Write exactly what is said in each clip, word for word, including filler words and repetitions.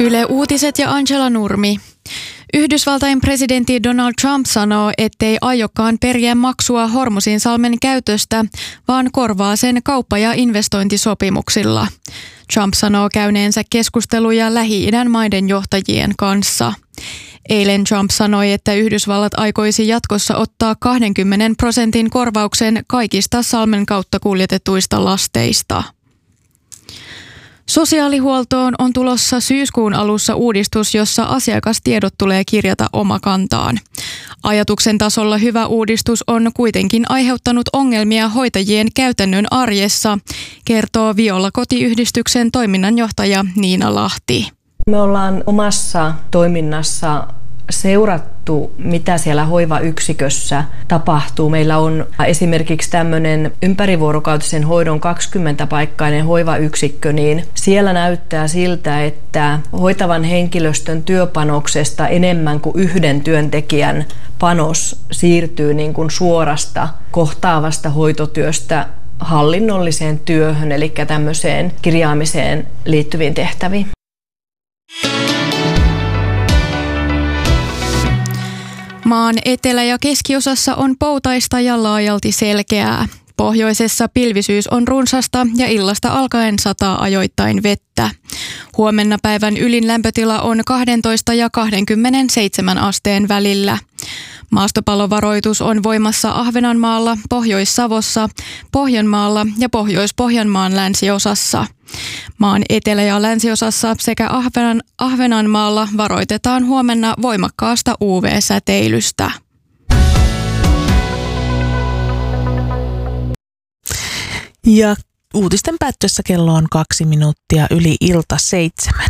Yle Uutiset ja Angela Nurmi. Yhdysvaltain presidentti Donald Trump sanoo, ettei aiokaan periä maksua Hormuzinsalmen käytöstä, vaan korvaa sen kauppa- ja investointisopimuksilla. Trump sanoo käyneensä keskusteluja Lähi-idän maiden johtajien kanssa. Eilen Trump sanoi, että Yhdysvallat aikoisi jatkossa ottaa kaksikymmentä prosentin korvauksen kaikista salmen kautta kuljetetuista lasteista. Sosiaalihuoltoon on tulossa syyskuun alussa uudistus, jossa asiakastiedot tulee kirjata omakantaan. Ajatuksen tasolla hyvä uudistus on kuitenkin aiheuttanut ongelmia hoitajien käytännön arjessa, kertoo Viola-kotiyhdistyksen toiminnanjohtaja Niina Lahti. Me ollaan omassa toiminnassa seurattu, mitä siellä hoivayksikössä tapahtuu. Meillä on esimerkiksi tämmöinen ympärivuorokautisen hoidon kaksikymmentä-paikkainen hoivayksikkö, niin siellä näyttää siltä, että hoitavan henkilöstön työpanoksesta enemmän kuin yhden työntekijän panos siirtyy niin kuin suorasta kohtaavasta hoitotyöstä hallinnolliseen työhön, eli tämmöiseen kirjaamiseen liittyviin tehtäviin. Maan etelä- ja keskiosassa on poutaista ja laajalti selkeää. Pohjoisessa pilvisyys on runsasta ja illasta alkaen sataa ajoittain vettä. Huomenna päivän ylin lämpötila on kaksitoista ja kaksikymmentäseitsemän asteen välillä. Maastopallovaroitus on voimassa Ahvenanmaalla, Pohjois-Savossa, Pohjanmaalla ja Pohjois-Pohjanmaan länsiosassa. Maan etelä- ja länsiosassa sekä Ahvenan, Ahvenanmaalla varoitetaan huomenna voimakkaasta U V-säteilystä. Ja uutisten päättyessä kello on kaksi minuuttia yli ilta seitsemän.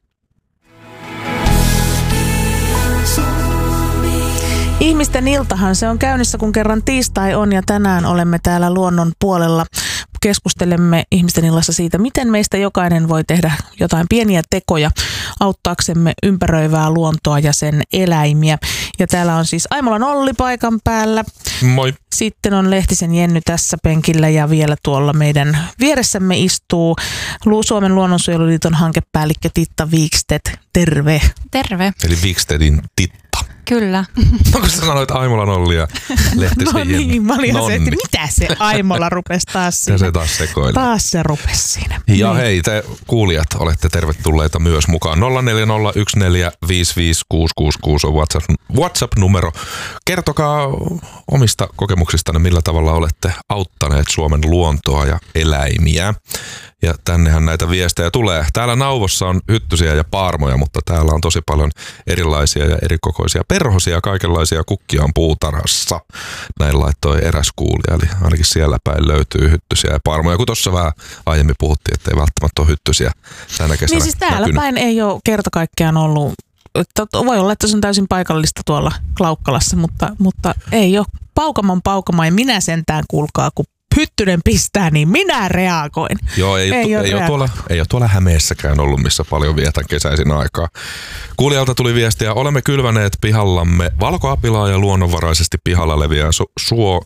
Ihmisten iltahan se on käynnissä, kun kerran tiistai on, ja tänään olemme täällä luonnon puolella. Keskustelemme ihmisten illassa siitä, miten meistä jokainen voi tehdä jotain pieniä tekoja auttaaksemme ympäröivää luontoa ja sen eläimiä. Ja täällä on siis Aimolan Olli paikan päällä. Moi. Sitten on Lehtisen Jenny tässä penkillä ja vielä tuolla meidän vieressämme istuu Suomen luonnonsuojeluliiton hankepäällikkö Titta Wikstedt. Terve. Terve. Eli Wikstedtin Titta. Kyllä. No kun sä sanoit Aimolan Olli ja Lehtisen Jenny. No niin, mä olin no se, että mitä se Aimola rupesi taas siinä. Ja se taas sekoili. Taas se rupesi siinä. Ja niin. Hei, te kuulijat olette tervetulleita myös mukaan. nolla neljä nolla yksi neljä viisi viisi kuusi kuusi kuusi on WhatsApp, WhatsApp-numero. Kertokaa omista kokemuksistanne, millä tavalla olette auttaneet Suomen luontoa ja eläimiä. Ja tännehän näitä viestejä tulee. Täällä Nauvossa on hyttysiä ja paarmoja, mutta täällä on tosi paljon erilaisia ja erikokoisia perhosia. Kaikenlaisia kukkia on puutarhassa. Näin laittoi eräs kuulija. Eli ainakin siellä päin löytyy hyttysiä ja paarmoja. Kun tuossa vähän aiemmin puhuttiin, että ei välttämättä ole hyttysiä tänä kesänä Niin siis täällä näkynyt. päin ei ole kerta kaikkiaan ollut. Voi olla, että se on täysin paikallista tuolla Klaukkalassa, mutta, mutta ei ole paukamon paukama. Ja minä sentään, kuulkaa, kun hyttynen pistää, niin minä reagoin. Joo, ei, ei, ole, ei, ole tuolla, ei ole tuolla Hämeessäkään ollut, missä paljon vietän kesäisin aikaa. Kuulijalta tuli viestiä, olemme kylväneet pihallamme valkoapilaa ja luonnonvaraisesti pihalla leviää su, suo,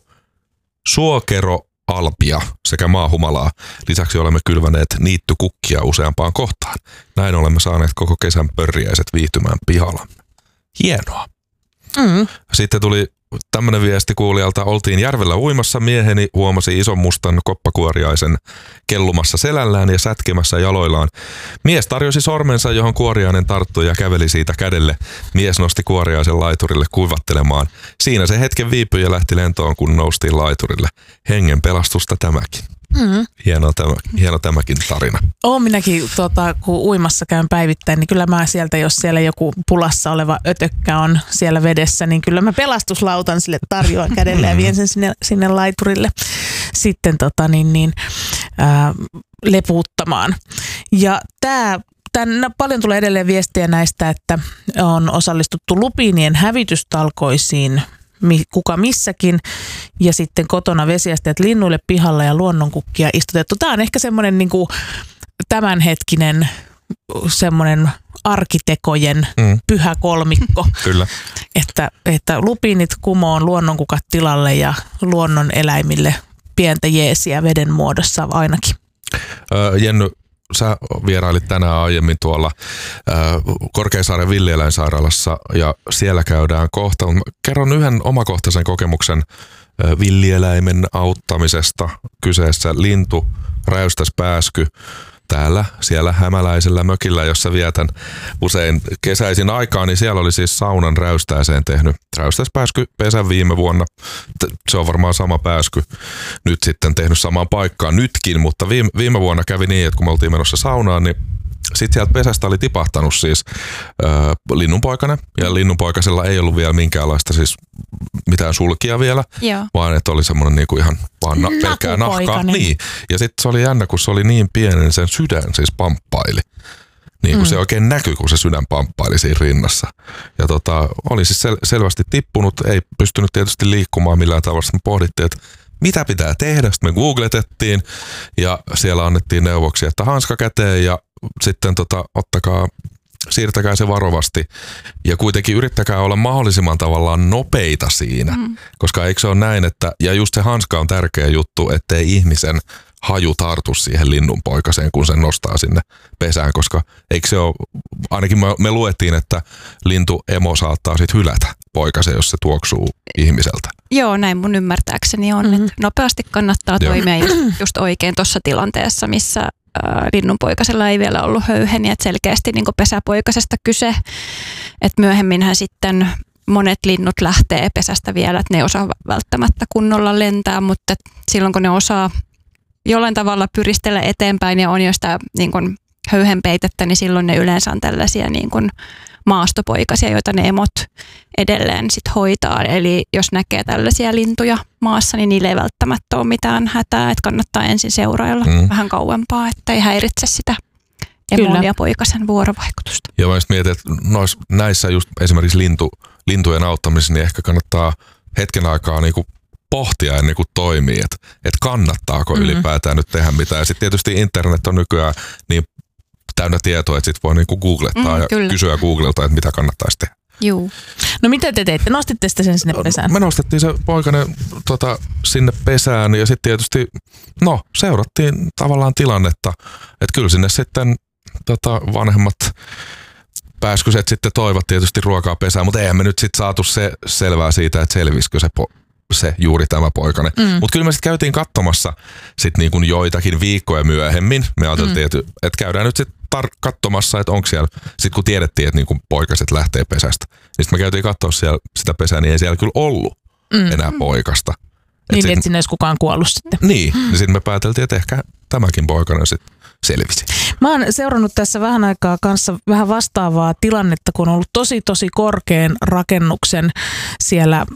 suokeroalpia sekä maahumalaa. Lisäksi olemme kylväneet niittykukkia useampaan kohtaan. Näin olemme saaneet koko kesän pörjäiset viihtymään pihallamme. Hienoa. Mm. Sitten tuli tämmöinen viesti kuulijalta. Oltiin järvellä uimassa. Mieheni huomasi ison mustan koppakuoriaisen kellumassa selällään ja sätkemässä jaloillaan. Mies tarjosi sormensa, johon kuoriainen tarttui ja käveli siitä kädelle. Mies nosti kuoriaisen laiturille kuivattelemaan. Siinä se hetken viipyi ja lähti lentoon, kun noustiin laiturille. Hengen pelastusta tämäkin. Mm. Hieno, tämä, hieno tämäkin tarina. Oon minäkin, tota, kun uimassa käyn päivittäin, niin kyllä mä sieltä, jos siellä joku pulassa oleva ötökkä on siellä vedessä, niin kyllä mä pelastuslautan sille tarjoan kädelle ja vien sen sinne, sinne laiturille sitten tota, niin, niin, ää, lepuuttamaan. Ja tää Tän, paljon tulee edelleen viestiä näistä, että on osallistuttu lupiinien hävitystalkoisiin, kuka missäkin, ja sitten kotona vesiasteet linnuille pihalle ja luonnonkukkia istutettu. Tämä on ehkä semmoinen niin kuin tämänhetkinen semmoinen arkitekojen mm. pyhä kolmikko. Kyllä. Että, että lupiinit kumoon, luonnonkukat tilalle ja luonnon eläimille pientä jeesiä veden muodossa ainakin. Öö, Jenny, sä vierailit tänään aiemmin tuolla äh, Korkeasaaren villieläinsairaalassa ja siellä käydään kohta. Mä kerron yhden omakohtaisen kokemuksen äh, villieläimen auttamisesta. Kyseessä lintu, räystäspääsky. Täällä, siellä hämäläisellä mökillä, jossa vietän usein kesäisin aikaa, niin siellä oli siis saunan räystääseen tehnyt räystäspääsky pesän viime vuonna. Se on varmaan sama pääsky nyt sitten tehnyt samaan paikkaan nytkin, mutta viime, viime vuonna kävi niin, että kun me oltiin menossa saunaan, niin sitten sieltä pesästä oli tipahtanut siis äh, linnunpoikainen, ja linnunpoikasella ei ollut vielä minkäänlaista siis mitään sulkia vielä, Joo. vaan että oli semmoinen niinku ihan vaan na- pelkkää nahkaa. Niin. Ja sitten se oli jännä, kun se oli niin pieni, niin sen sydän siis pamppaili. Niin kuin mm. se oikein näkyi, kun se sydän pamppaili siinä rinnassa. Ja tota, oli siis sel- selvästi tippunut, ei pystynyt tietysti liikkumaan millään tavalla. Sitten me pohdittiin, että mitä pitää tehdä. Sitten me googletettiin ja siellä annettiin neuvoksia, että hanska käteen ja sitten tota, ottakaa, siirtäkää se varovasti ja kuitenkin yrittäkää olla mahdollisimman tavallaan nopeita siinä, mm. koska eikö se ole näin, että, ja just se hanska on tärkeä juttu, ettei ihmisen haju tartu siihen linnunpoikaseen, kun sen nostaa sinne pesään, koska eikö se ole, ainakin me, me luettiin, että lintuemo saattaa sitten hylätä poikasen, jos se tuoksuu ihmiseltä. Joo, näin mun ymmärtääkseni on, mm-hmm. että nopeasti kannattaa Joo. toimia just, just oikein tuossa tilanteessa, missä ää, linnunpoikasella ei vielä ollut höyheniä, että selkeästi niin kuin pesäpoikasesta kyse, että myöhemminhän sitten monet linnut lähtee pesästä vielä, että ne ei osaa välttämättä kunnolla lentää, mutta silloin kun ne osaa jollain tavalla pyristellä eteenpäin ja on jo sitä niin kuin höyhenpeitettä, niin silloin ne yleensä on tällaisia niin kuin maastopoikasia, joita ne emot edelleen sit hoitaa. Eli jos näkee tällaisia lintuja maassa, niin niille ei välttämättä ole mitään hätää, että kannattaa ensin seurailla mm. vähän kauempaa, ettei häiritse sitä emon Kyllä. ja poikasen vuorovaikutusta. Ja mä mietin, että nois, näissä just esimerkiksi lintu, lintujen auttamisessa, niin ehkä kannattaa hetken aikaa niinku pohtia ennen kuin toimii, että et kannattaako mm-hmm. ylipäätään nyt tehdä mitään. Ja sitten tietysti internet on nykyään niin täynnä tietoa, että sit voi niinku googlettaa mm, ja kyllä. kysyä Googlelta, että mitä kannattaisi tehdä. Juu. No mitä te teitte? Nostitte sitä sen sinne pesään? Me nostettiin se poikainen tota, sinne pesään ja sitten tietysti, no seurattiin tavallaan tilannetta, että kyllä sinne sitten tota, vanhemmat pääskyset sitten toivat tietysti ruokaa pesään, mutta eihän me nyt sitten saatu se selvää siitä, että selvisikö se po- se juuri tämä poikainen. Mm. Mutta kyllä me sitten käytiin katsomassa sit niin kuin joitakin viikkoja myöhemmin. Me ajateltiin, mm. että et käydään nyt sitten tar- katsomassa, että onko siellä, sitten kun tiedettiin, että niin kuin poikaset lähtee pesästä, niin sitten me käytiin katsoa siellä sitä pesää, niin ei siellä kyllä ollut mm. enää poikasta. Niin, et, sit, et sinne olisi kukaan kuollut sitten. Niin, mm. niin sitten me pääteltiin, että ehkä tämäkin poikainen sitten selvisi. Mä oon seurannut tässä vähän aikaa kanssa vähän vastaavaa tilannetta, kun on ollut tosi tosi korkean rakennuksen siellä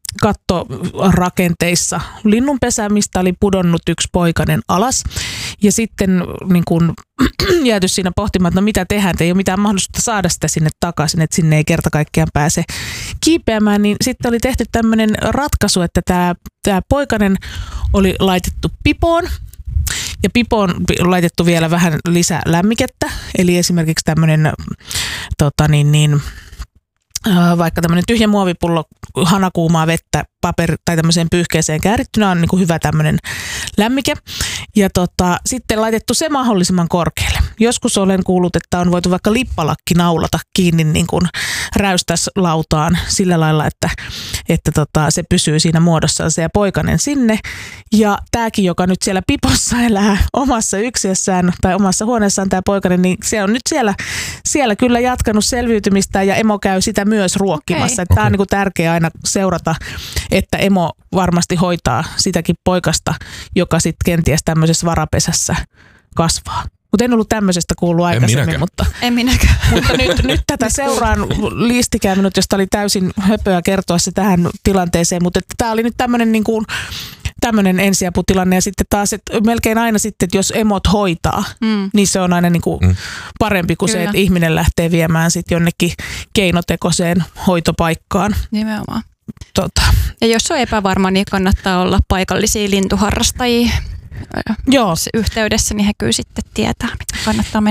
kattorakenteissa linnunpesä, mistä oli pudonnut yksi poikainen alas. Ja sitten niin kun, jääty siinä pohtimaan, että no mitä tehdään, ei ole mitään mahdollisuutta saada sitä sinne takaisin, että sinne ei kerta kaikkiaan pääse kiipeämään. Niin sitten oli tehty tämmöinen ratkaisu, että tämä, tämä poikainen oli laitettu pipoon. Ja pipoon on laitettu vielä vähän lisää lämmikettä, eli esimerkiksi tämmöinen tota niin, niin, vaikka tämmöinen tyhjä muovipullo, hanakuumaa vettä, paperi tai tämmöiseen pyyhkeeseen käärittynä on niin kuin hyvä tämmöinen lämmike. Ja tota, sitten laitettu se mahdollisimman korkealle. Joskus olen kuullut, että on voitu vaikka lippalakki naulata kiinni niin kuin räystäslautaan sillä lailla, että, että tota, se pysyy siinä muodossaan se ja poikainen sinne. Ja tämäkin, joka nyt siellä pipossa elää omassa yksiössään tai omassa huoneessaan tämä poikainen, niin se on nyt siellä, siellä kyllä jatkanut selviytymistä ja emo käy sitä myös ruokkimassa. Okay. Tämä on niin kuin tärkeää aina seurata, että emo varmasti hoitaa sitäkin poikasta, joka sitten kenties tämmöisessä varapesässä kasvaa. Mutta en ollut tämmöisestä kuullut aikaisemmin. En mutta, en minäkään. Mutta nyt, nyt tätä seuraan liistikään minut, josta oli täysin höpöä kertoa se tähän tilanteeseen. Mutta tämä oli nyt tämmöinen niin kuin tämmöinen ensiaputilanne ja sitten taas, että melkein aina sitten, että jos emot hoitaa, mm. niin se on aina niin kuin mm. parempi kuin Kyllä. se, että ihminen lähtee viemään sitten jonnekin keinotekoiseen hoitopaikkaan. Nimenomaan. Tota. Ja jos on epävarma, niin kannattaa olla paikallisia lintuharrastajia Joo. yhteydessä, niin he kyllä sitten tietää, mitä kannattaa menetellä.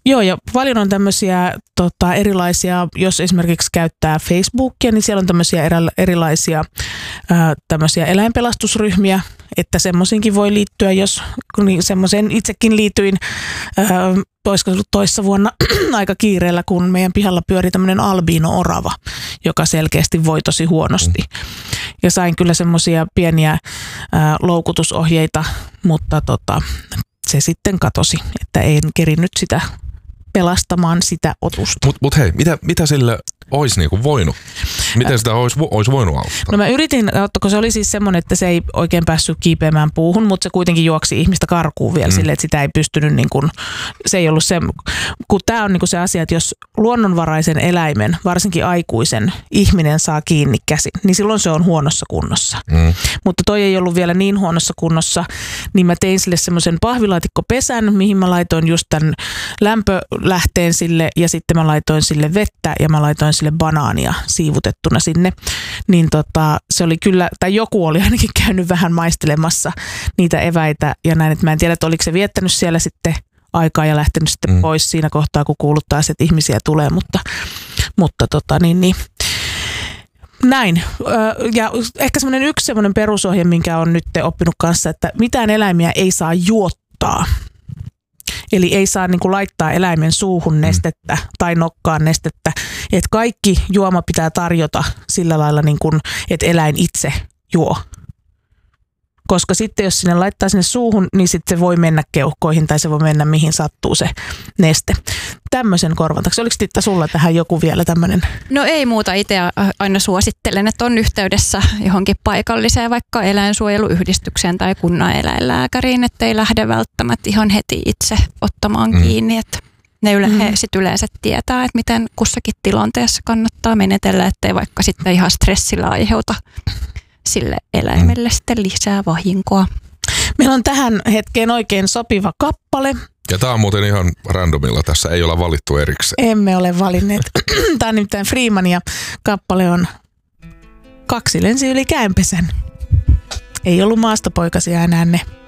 Joo, ja paljon on tämmöisiä tota, erilaisia, jos esimerkiksi käyttää Facebookia, niin siellä on tämmöisiä erä, erilaisia ää, tämmöisiä eläinpelastusryhmiä, että semmoisinkin voi liittyä, jos niin semmoisen itsekin liityin, ää, olisiko ollut toissa vuonna aika kiireellä, kun meidän pihalla pyöri tämmöinen albino-orava, joka selkeästi voi tosi huonosti. Ja sain kyllä semmoisia pieniä ää, loukutusohjeita, mutta tota, se sitten katosi, että en kerinnyt sitä pelastamaan sitä otusta. Mutta mut hei, mitä, mitä sille olisi niinku voinut? Miten sitä olisi, olisi voinut auttaa? No mä yritin, kun se oli siis semmoinen, että se ei oikein päässyt kiipeämään puuhun, mutta se kuitenkin juoksi ihmistä karkuun vielä mm. silleen, että sitä ei pystynyt, niin kuin, se ei ollut se, kun tämä on niin kuin se asia, että jos luonnonvaraisen eläimen, varsinkin aikuisen ihminen saa kiinni käsin, niin silloin se on huonossa kunnossa. Mm. Mutta toi ei ollut vielä niin huonossa kunnossa, niin mä tein sille semmoisen pahvilaatikkopesän, mihin mä laitoin just tämän lämpölähteen sille ja sitten mä laitoin sille vettä ja mä laitoin sille banaania siivutettuna sinne, niin tota, se oli kyllä, tai joku oli ainakin käynyt vähän maistelemassa niitä eväitä ja näin, että mä en tiedä, että oliko se viettänyt siellä sitten aikaa ja lähtenyt sitten mm. pois siinä kohtaa, kun kuuluttaa, että ihmisiä tulee, mutta, mutta tota niin, niin näin. Ja ehkä semmoinen yksi semmoinen perusohje, minkä on nyt oppinut kanssa, että mitään eläimiä ei saa juottaa. Eli ei saa niin kuin laittaa eläimen suuhun nestettä mm. tai nokkaan nestettä. Että kaikki juoma pitää tarjota sillä lailla, niin kuin, että eläin itse juo. Koska sitten jos sinne laittaa sinne suuhun, niin sitten se voi mennä keuhkoihin tai se voi mennä mihin sattuu se neste. Tämmöisen korvantaksi. Oliko Titta sulla tähän joku vielä tämmöinen? No ei muuta. Itse aina suosittelen, että on yhteydessä johonkin paikalliseen, vaikka eläinsuojeluyhdistykseen tai kunnan eläinlääkäriin, ettei lähde välttämättä ihan heti itse ottamaan mm. kiinni. Että ne yle- mm. he sit yleensä tietää, että miten kussakin tilanteessa kannattaa menetellä, ettei vaikka sitten ihan stressillä aiheuta sille eläimelle mm. sitten lisää vahinkoa. Meillä on tähän hetkeen oikein sopiva kappale. Ja tämä on muuten ihan randomilla, tässä ei olla valittu erikseen. Emme ole valinneet. Tämä on nimittäin Freeman ja kappale on Kaksi lensi yli käänpesän. Ei ollut maastopoikasia enää ne.